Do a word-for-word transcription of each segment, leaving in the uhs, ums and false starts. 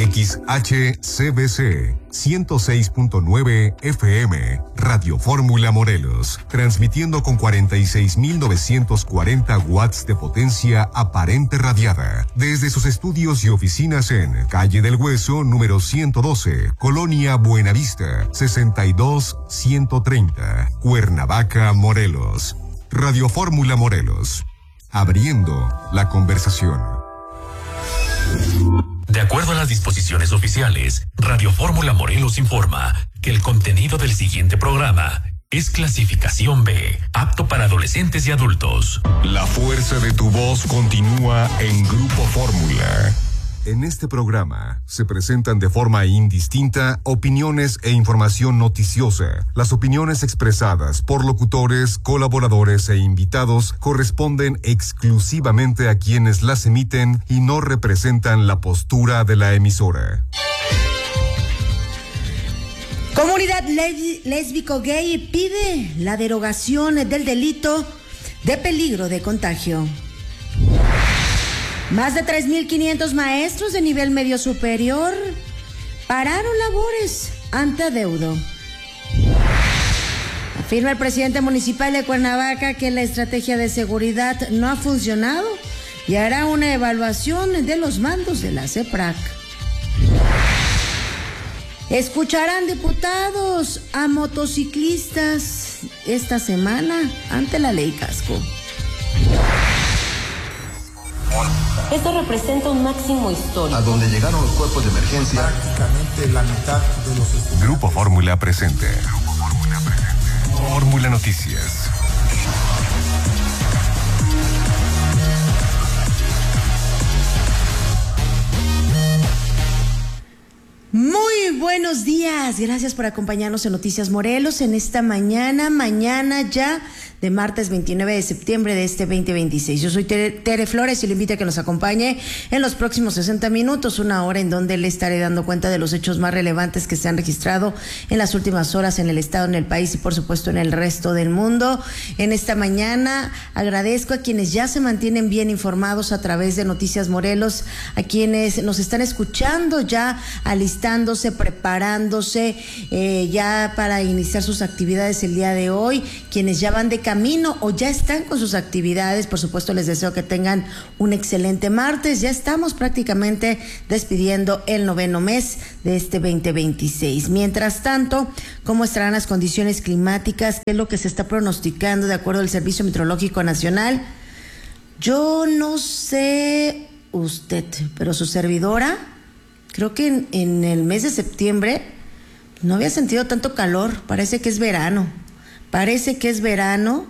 X H C B C ciento seis punto nueve F M, Radio Fórmula Morelos, transmitiendo con cuarenta y seis mil novecientos cuarenta watts de potencia aparente radiada, desde sus estudios y oficinas en Calle del Hueso, número ciento doce, Colonia Buenavista, sesenta y dos ciento treinta, Cuernavaca, Morelos. Radio Fórmula Morelos, abriendo la conversación. De acuerdo a las disposiciones oficiales, Radio Fórmula Morelos informa que el contenido del siguiente programa es clasificación B, apto para adolescentes y adultos. La fuerza de tu voz continúa en Grupo Fórmula. En este programa se presentan de forma indistinta opiniones e información noticiosa. Las opiniones expresadas por locutores, colaboradores e invitados corresponden exclusivamente a quienes las emiten y no representan la postura de la emisora. Comunidad le- lésbico-gay pide la derogación del delito de peligro de contagio. Más de tres mil quinientos maestros de nivel medio superior pararon labores ante adeudo. Afirma el presidente municipal de Cuernavaca que la estrategia de seguridad no ha funcionado y hará una evaluación de los mandos de la CEPRAC. Escucharán diputados a motociclistas esta semana ante la ley Casco. Esto representa un máximo histórico. A donde llegaron los cuerpos de emergencia. Prácticamente la mitad de los estudiantes. Grupo Fórmula presente. Grupo Fórmula presente. Fórmula Noticias. Muy buenos días, gracias por acompañarnos en Noticias Morelos en esta mañana, mañana ya de martes veintinueve de septiembre de este veinte veintiséis. Yo soy Tere, Tere Flores y le invito a que nos acompañe en los próximos sesenta minutos, una hora en donde le estaré dando cuenta de los hechos más relevantes que se han registrado en las últimas horas en el estado, en el país y por supuesto en el resto del mundo. En esta mañana agradezco a quienes ya se mantienen bien informados a través de Noticias Morelos, a quienes nos están escuchando ya alistándose, preparándose eh, ya para iniciar sus actividades el día de hoy, quienes ya van de camino o ya están con sus actividades. Por supuesto les deseo que tengan un excelente martes. Ya estamos prácticamente despidiendo el noveno mes de este veinte veintiséis. Mientras tanto, ¿cómo estarán las condiciones climáticas? ¿Qué es lo que se está pronosticando de acuerdo al Servicio Meteorológico Nacional? Yo no sé usted, pero su servidora, creo que en, en el mes de septiembre no había sentido tanto calor. Parece que es verano. Parece que es verano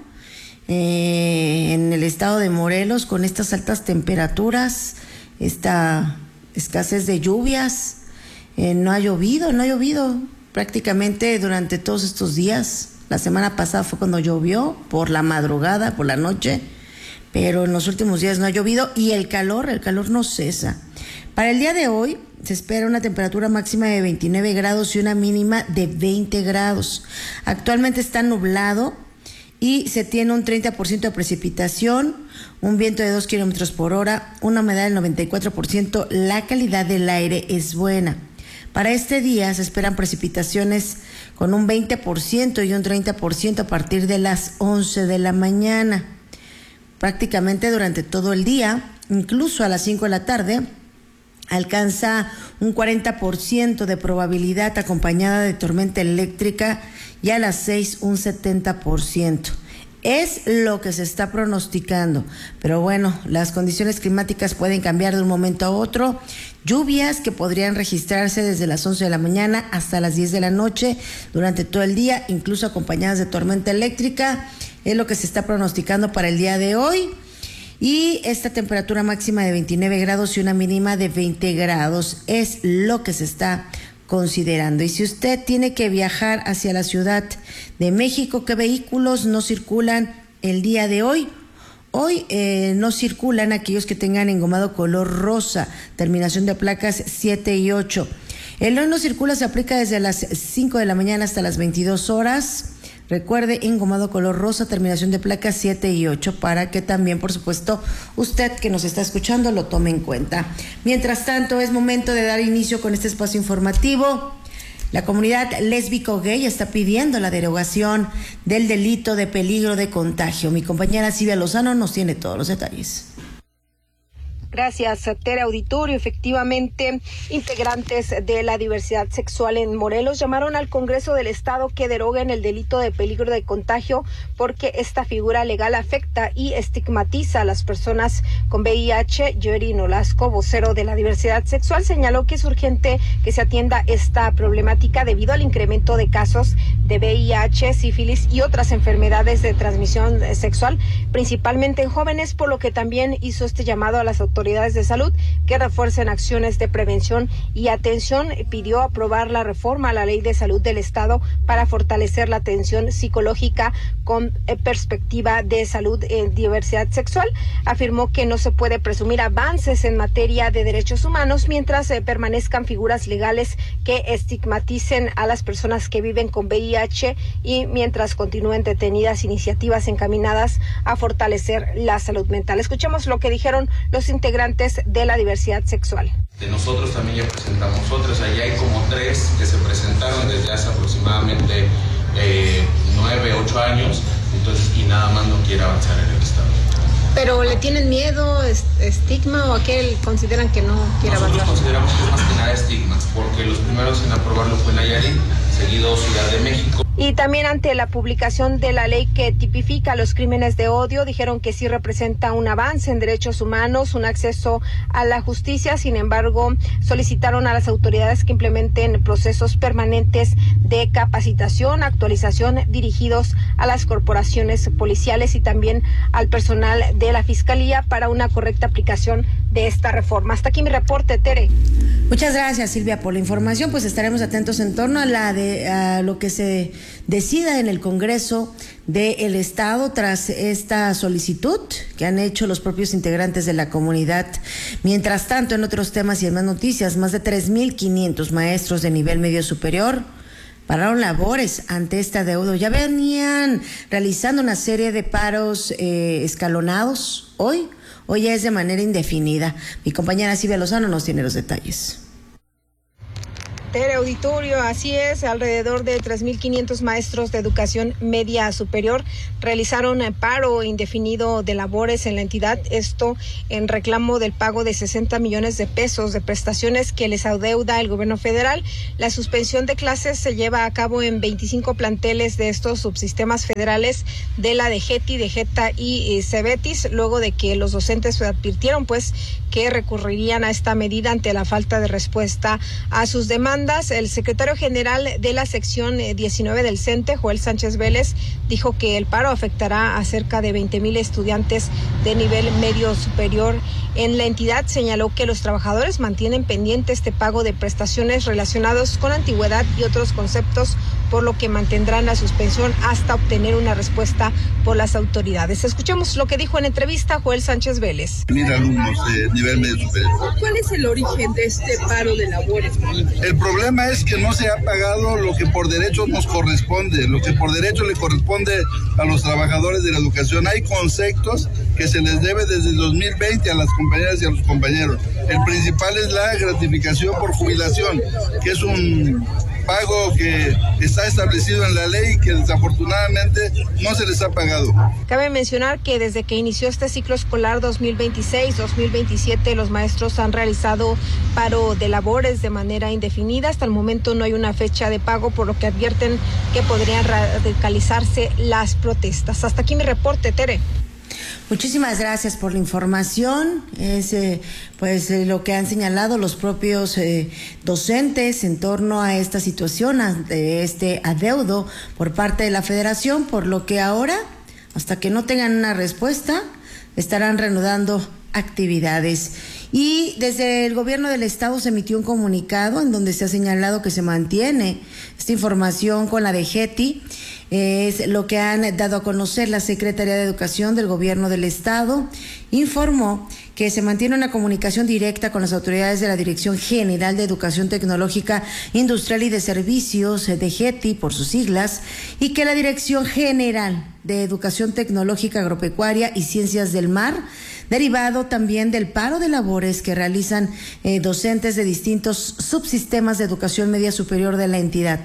eh, en el estado de Morelos con estas altas temperaturas, esta escasez de lluvias. Eh, no ha llovido, no ha llovido prácticamente durante todos estos días. La semana pasada fue cuando llovió, por la madrugada, por la noche, pero en los últimos días no ha llovido y el calor, el calor no cesa. Para el día de hoy se espera una temperatura máxima de veintinueve grados y una mínima de veinte grados. Actualmente está nublado y se tiene un treinta por ciento de precipitación, un viento de dos kilómetros por hora, una humedad del noventa y cuatro por ciento. La calidad del aire es buena. Para este día se esperan precipitaciones con un veinte por ciento y un treinta por ciento a partir de las once de la mañana. Prácticamente durante todo el día, incluso a las cinco de la tarde, alcanza un cuarenta por ciento de probabilidad acompañada de tormenta eléctrica y a las seis un setenta por ciento. Es lo que se está pronosticando, pero bueno, las condiciones climáticas pueden cambiar de un momento a otro. Lluvias que podrían registrarse desde las once de la mañana hasta las diez de la noche durante todo el día, incluso acompañadas de tormenta eléctrica. Es lo que se está pronosticando para el día de hoy. Y esta temperatura máxima de veintinueve grados y una mínima de veinte grados es lo que se está considerando. Y si usted tiene que viajar hacia la Ciudad de México, ¿qué vehículos no circulan el día de hoy? Hoy eh, no circulan aquellos que tengan engomado color rosa, terminación de placas siete y ocho. El hoy no circula se aplica desde las cinco de la mañana hasta las veintidós horas. Recuerde, engomado color rosa, terminación de placas siete y ocho, para que también, por supuesto, usted que nos está escuchando lo tome en cuenta. Mientras tanto, es momento de dar inicio con este espacio informativo. La comunidad lésbico-gay está pidiendo la derogación del delito de peligro de contagio. Mi compañera Silvia Lozano nos tiene todos los detalles. Gracias, Tere Auditorio. Efectivamente, integrantes de la diversidad sexual en Morelos llamaron al Congreso del Estado que deroguen el delito de peligro de contagio porque esta figura legal afecta y estigmatiza a las personas con V I H. Yuri Nolasco, vocero de la diversidad sexual, señaló que es urgente que se atienda esta problemática debido al incremento de casos de V I H, sífilis y otras enfermedades de transmisión sexual, principalmente en jóvenes, por lo que también hizo este llamado a las autoridades autoridades de salud que refuercen acciones de prevención y atención. Pidió aprobar la reforma a la Ley de Salud del Estado para fortalecer la atención psicológica con eh, perspectiva de salud en diversidad sexual. Afirmó que no se puede presumir avances en materia de derechos humanos mientras eh, permanezcan figuras legales que estigmaticen a las personas que viven con V I H y mientras continúen detenidas iniciativas encaminadas a fortalecer la salud mental. Escuchemos lo que dijeron los integrantes de la diversidad sexual. De nosotros también ya presentamos otros, allá hay como tres que se presentaron desde hace aproximadamente eh, nueve, ocho años, entonces y nada más no quiere avanzar en el Estado. ¿Pero le tienen miedo, estigma o a qué consideran que no quiere avanzar? Nosotros consideramos que es más que nada estigmas, porque los primeros en aprobarlo fue Nayarit, seguido Ciudad de México. Y también ante la publicación de la ley que tipifica los crímenes de odio, dijeron que sí representa un avance en derechos humanos, un acceso a la justicia. Sin embargo, solicitaron a las autoridades que implementen procesos permanentes de capacitación, actualización dirigidos a las corporaciones policiales y también al personal de la Fiscalía para una correcta aplicación de esta reforma. Hasta aquí mi reporte, Tere. Muchas gracias, Silvia, por la información. Pues estaremos atentos en torno a la de a lo que se decida en el Congreso del Estado tras esta solicitud que han hecho los propios integrantes de la comunidad. Mientras tanto, en otros temas y en más noticias, más de tres mil quinientos maestros de nivel medio superior pararon labores ante este adeudo. Ya venían realizando una serie de paros eh, escalonados. Hoy, hoy ya es de manera indefinida. Mi compañera Silvia Lozano nos tiene los detalles. Tere Auditorio, así es, alrededor de tres mil quinientos maestros de educación media superior realizaron paro indefinido de labores en la entidad, esto en reclamo del pago de sesenta millones de pesos de prestaciones que les adeuda el gobierno federal. La suspensión de clases se lleva a cabo en veinticinco planteles de estos subsistemas federales de la DGETI, DGETA y Cebetis, luego de que los docentes advirtieron pues que recurrirían a esta medida ante la falta de respuesta a sus demandas. El secretario general de la sección diecinueve del CENTE, Joel Sánchez Vélez, dijo que el paro afectará a cerca de veinte mil estudiantes de nivel medio superior en la entidad. Señaló que los trabajadores mantienen pendiente este pago de prestaciones relacionados con antigüedad y otros conceptos, por lo que mantendrán la suspensión hasta obtener una respuesta por las autoridades. Escuchemos lo que dijo en entrevista Joel Sánchez Vélez. Mil alumnos de nivel medio superior. ¿Cuál es el origen de este paro de labores? El problema es que no se ha pagado lo que por derecho nos corresponde, lo que por derecho le corresponde a los trabajadores de la educación. Hay conceptos que se les debe desde el dos mil veinte a las compañeras y a los compañeros. El principal es la gratificación por jubilación, que es un pago que está establecido en la ley y que desafortunadamente no se les ha pagado. Cabe mencionar que desde que inició este ciclo escolar dos mil veintiséis dos mil veintisiete, los maestros han realizado paro de labores de manera indefinida. Hasta el momento no hay una fecha de pago, por lo que advierten que podrían radicalizarse las protestas. Hasta aquí mi reporte, Tere. Muchísimas gracias por la información. Es eh, pues eh, lo que han señalado los propios eh, docentes en torno a esta situación, de este adeudo por parte de la Federación, por lo que ahora, hasta que no tengan una respuesta, estarán reanudando actividades. Y desde el gobierno del estado se emitió un comunicado en donde se ha señalado que se mantiene esta información con la D G E T I. Es lo que han dado a conocer la Secretaría de Educación del Gobierno del Estado. Informó que se mantiene una comunicación directa con las autoridades de la Dirección General de Educación Tecnológica, Industrial y de Servicios, D G E T I por sus siglas, y que la Dirección General de Educación Tecnológica, Agropecuaria y Ciencias del Mar, derivado también del paro de labores que realizan eh, docentes de distintos subsistemas de educación media superior de la entidad.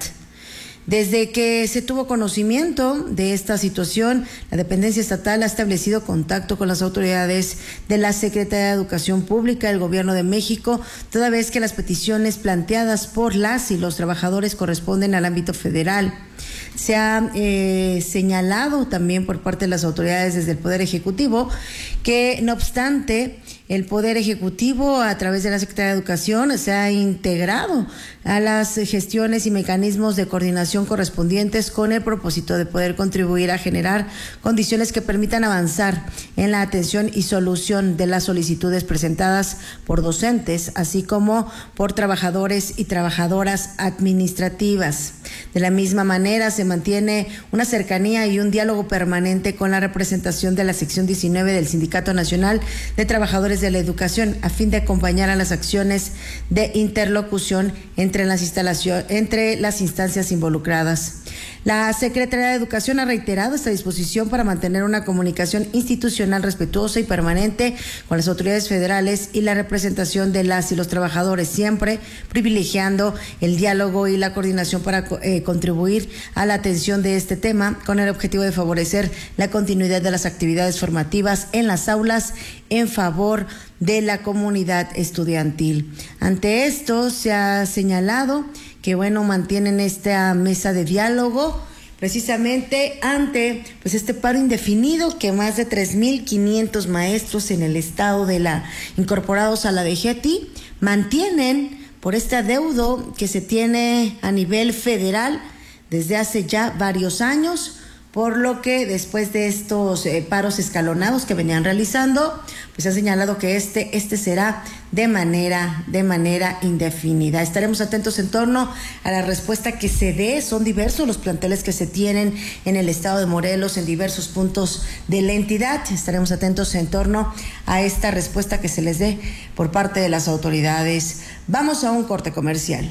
Desde que se tuvo conocimiento de esta situación, la dependencia estatal ha establecido contacto con las autoridades de la Secretaría de Educación Pública del Gobierno de México, toda vez que las peticiones planteadas por las y los trabajadores corresponden al ámbito federal. Se ha eh, señalado también por parte de las autoridades desde el Poder Ejecutivo que, no obstante, el Poder Ejecutivo, a través de la Secretaría de Educación, se ha integrado a las gestiones y mecanismos de coordinación correspondientes con el propósito de poder contribuir a generar condiciones que permitan avanzar en la atención y solución de las solicitudes presentadas por docentes, así como por trabajadores y trabajadoras administrativas. De la misma manera, se mantiene una cercanía y un diálogo permanente con la representación de la sección diecinueve del Sindicato Nacional de Trabajadores de la Educación, a fin de acompañar a las acciones de interlocución entre las instalaciones, entre las instancias involucradas. La Secretaría de Educación ha reiterado esta disposición para mantener una comunicación institucional respetuosa y permanente con las autoridades federales y la representación de las y los trabajadores, siempre privilegiando el diálogo y la coordinación para eh, contribuir a la atención de este tema, con el objetivo de favorecer la continuidad de las actividades formativas en las aulas en favor de la comunidad estudiantil. Ante esto, se ha señalado que, bueno, mantienen esta mesa de diálogo precisamente ante pues este paro indefinido que más de tres mil quinientos maestros en el estado de la incorporados a la D G E T I mantienen por este adeudo que se tiene a nivel federal desde hace ya varios años, por lo que después de estos eh, paros escalonados que venían realizando, pues ha señalado que este, este será de manera, de manera indefinida. Estaremos atentos en torno a la respuesta que se dé. Son diversos los planteles que se tienen en el estado de Morelos, en diversos puntos de la entidad. Estaremos atentos en torno a esta respuesta que se les dé por parte de las autoridades. Vamos a un corte comercial.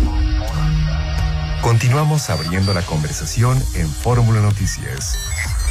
Continuamos abriendo la conversación en Fórmula Noticias.